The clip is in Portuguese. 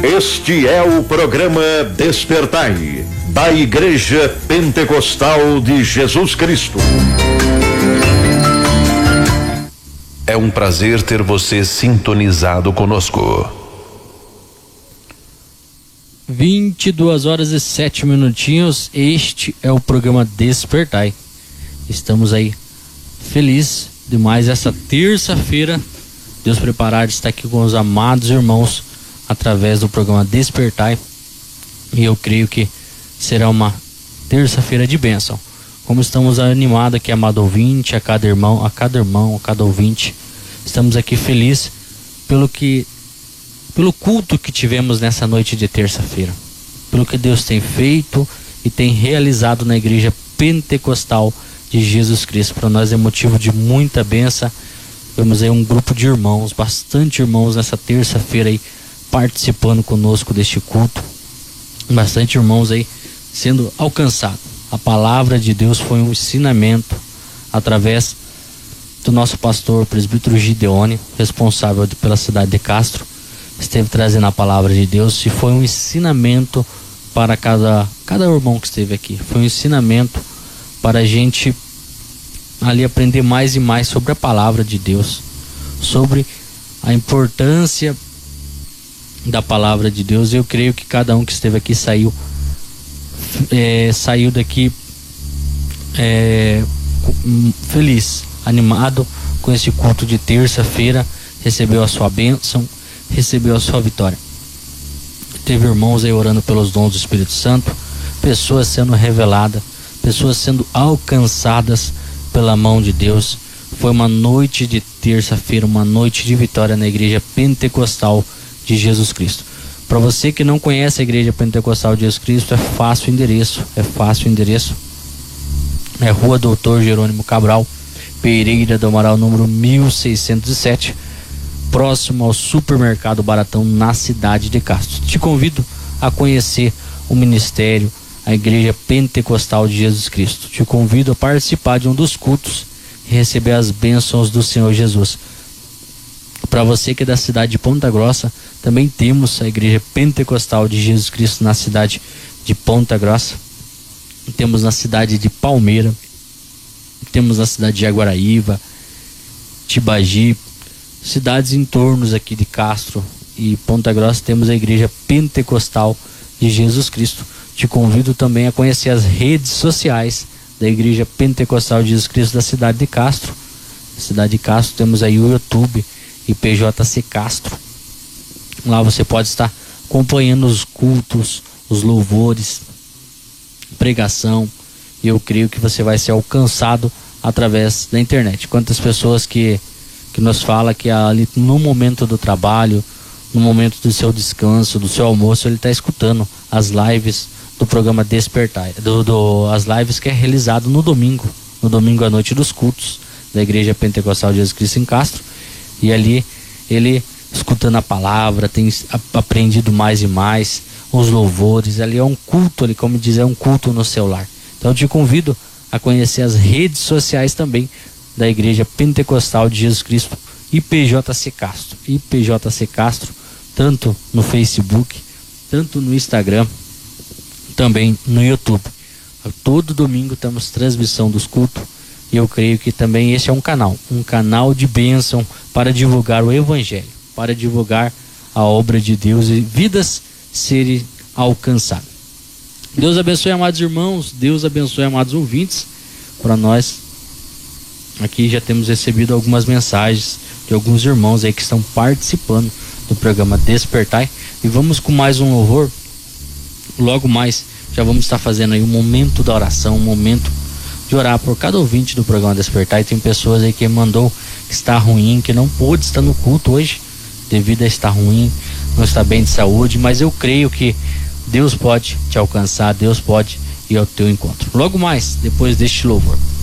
Este é o programa Despertai, da Igreja Pentecostal de Jesus Cristo. É um prazer ter você sintonizado conosco. 22h07. Este é o programa Despertai. Estamos aí felizes demais essa terça-feira. Deus preparar de estar aqui com os amados irmãos através do programa Despertai, e eu creio que será uma terça-feira de bênção. Como estamos animados aqui, amado ouvinte, a cada irmão, a cada ouvinte, estamos aqui felizes pelo culto que tivemos nessa noite de terça-feira, pelo que Deus tem feito e tem realizado na Igreja Pentecostal de Jesus Cristo. Para nós é motivo de muita bênção. Temos aí um grupo de irmãos, bastante irmãos nessa terça-feira aí participando conosco deste culto, bastante irmãos aí sendo alcançados. A palavra de Deus foi um ensinamento através do nosso pastor, presbítero Gideone, responsável pela cidade de Castro, esteve trazendo a palavra de Deus, e foi um ensinamento para cada irmão que esteve aqui. Foi um ensinamento para a gente ali aprender mais e mais sobre a palavra de Deus, sobre a importância da palavra de Deus. Eu creio que cada um que esteve aqui saiu daqui feliz, animado com esse culto de terça-feira, recebeu a sua bênção, recebeu a sua vitória. Teve irmãos aí orando pelos dons do Espírito Santo, pessoas sendo reveladas, pessoas sendo alcançadas pela mão de Deus. Foi uma noite de terça-feira, uma noite de vitória na Igreja Pentecostal de Jesus Cristo. Para você que não conhece a Igreja Pentecostal de Jesus Cristo, é fácil o endereço. É Rua Doutor Jerônimo Cabral, Pereira do Amaral, número 1607, próximo ao Supermercado Baratão, na cidade de Castro. Te convido a conhecer o ministério, a Igreja Pentecostal de Jesus Cristo. Te convido a participar de um dos cultos e receber as bênçãos do Senhor Jesus. Para você que é da cidade de Ponta Grossa, também temos a Igreja Pentecostal de Jesus Cristo na cidade de Ponta Grossa. Temos na cidade de Palmeira, temos na cidade de Aguaraíva, Tibagi, cidades em torno aqui de Castro e Ponta Grossa. Temos a Igreja Pentecostal de Jesus Cristo. Te convido também a conhecer as redes sociais da Igreja Pentecostal de Jesus Cristo da cidade de Castro. Na cidade de Castro temos aí o YouTube, IPJC Castro. Lá você pode estar acompanhando os cultos, os louvores, pregação, e eu creio que você vai ser alcançado através da internet. Quantas pessoas que nos falam que ali no momento do trabalho, no momento do seu descanso, do seu almoço, ele está escutando as lives do programa Despertai, as lives que é realizado no domingo à noite dos cultos da Igreja Pentecostal de Jesus Cristo em Castro, e ali ele escutando a palavra, tem aprendido mais e mais os louvores. Ali é um culto, ali, como diz, é um culto no celular. Então eu te convido a conhecer as redes sociais também da Igreja Pentecostal de Jesus Cristo, IPJC Castro, tanto no Facebook, tanto no Instagram, também no YouTube. Todo domingo temos transmissão dos cultos, e eu creio que também esse é um canal de bênção para divulgar o Evangelho, para divulgar a obra de Deus e vidas serem alcançadas. Deus abençoe, amados irmãos, Deus abençoe, amados ouvintes. Para nós aqui já temos recebido algumas mensagens de alguns irmãos aí que estão participando do programa Despertai, e vamos com mais um louvor. Logo mais já vamos estar fazendo aí um momento da oração, um momento de orar por cada ouvinte do programa Despertai. Tem pessoas aí que mandou que está ruim, que não pôde estar no culto hoje devido a estar ruim, não está bem de saúde, mas eu creio que Deus pode te alcançar, Deus pode ir ao teu encontro. Logo mais, depois deste louvor.